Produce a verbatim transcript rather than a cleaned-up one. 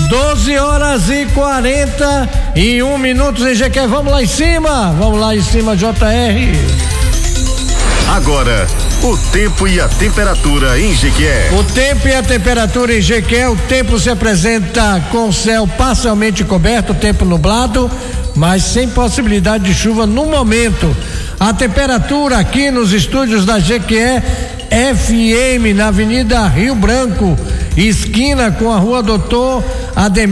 doze horas e quarenta e um minutos em Jequié. Vamos lá em cima, vamos lá em cima, J R. Agora, o tempo e a temperatura em Jequié. O tempo e a temperatura em Jequié. O tempo se apresenta com céu parcialmente coberto, tempo nublado, mas sem possibilidade de chuva no momento. A temperatura aqui nos estúdios da Jequié F M, na Avenida Rio Branco, esquina com a Rua Doutor Ademir